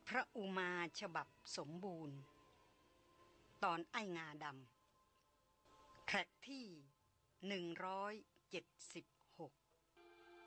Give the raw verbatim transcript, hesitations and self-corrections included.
พระอุมาฉบับสมบูรณ์ตอนไอ้งาดำแทร็กที่หนึ่งร้อยเจ็ดสิบหก